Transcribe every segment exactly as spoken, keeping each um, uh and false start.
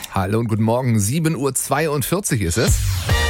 Hallo und guten Morgen, sieben Uhr zweiundvierzig ist es.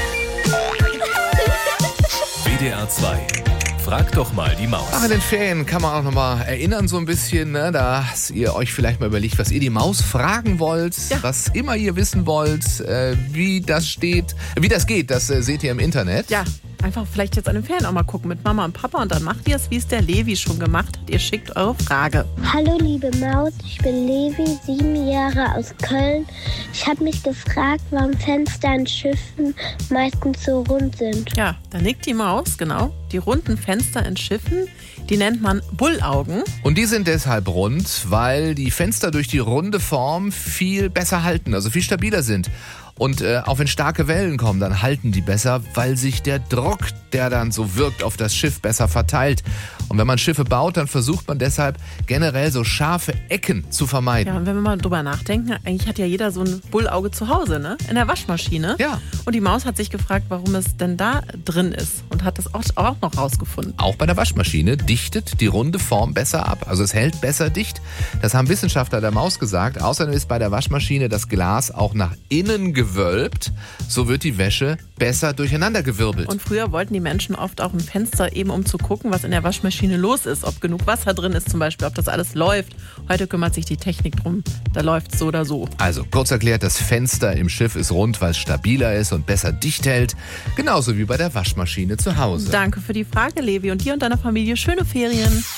W D R zwei. Frag doch mal die Maus. Ach, in den Ferien kann man auch nochmal erinnern so ein bisschen, ne, dass ihr euch vielleicht mal überlegt, was ihr die Maus fragen wollt, Ja. was immer ihr wissen wollt, äh, wie das steht, wie das geht, das äh, seht ihr im Internet. Ja, einfach vielleicht jetzt an den Ferien auch mal gucken mit Mama und Papa und dann macht ihr es, wie es der Levi schon gemacht hat. Ihr schickt eure Frage. Hallo liebe Maus, ich bin Levi, sieben Jahre aus Köln. Ich habe mich gefragt, warum Fenster an Schiffen meistens so rund sind. Ja, da nickt die Maus, genau. Die runden Fenster in Schiffen, die nennt man Bullaugen. Und die sind deshalb rund, weil die Fenster durch die runde Form viel besser halten, also viel stabiler sind. Und äh, auch wenn starke Wellen kommen, dann halten die besser, weil sich der Druck, der dann so wirkt, auf das Schiff besser verteilt. Und wenn man Schiffe baut, dann versucht man deshalb generell so scharfe Ecken zu vermeiden. Ja, und wenn wir mal drüber nachdenken, eigentlich hat ja jeder so ein Bullauge zu Hause, ne? In der Waschmaschine. Ja. Und die Maus hat sich gefragt, warum es denn da drin ist und hat das auch, auch noch rausgefunden. Auch bei der Waschmaschine dichtet die runde Form besser ab. Also es hält besser dicht. Das haben Wissenschaftler der Maus gesagt. Außerdem ist bei der Waschmaschine das Glas auch nach innen gewölbt. So wird die Wäsche besser durcheinandergewirbelt. Und früher wollten die Menschen oft auch ein Fenster, eben um zu gucken, was in der Waschmaschine los ist. Ob genug Wasser drin ist zum Beispiel, ob das alles läuft. Heute kümmert sich die Technik drum. Da läuft es so oder so. Also kurz erklärt, das Fenster im Schiff ist rund, weil es stabiler ist und besser dicht hält. Genauso wie bei der Waschmaschine zu Hause. Danke für die Frage, Levi. Und dir und deiner Familie schöne Ferien.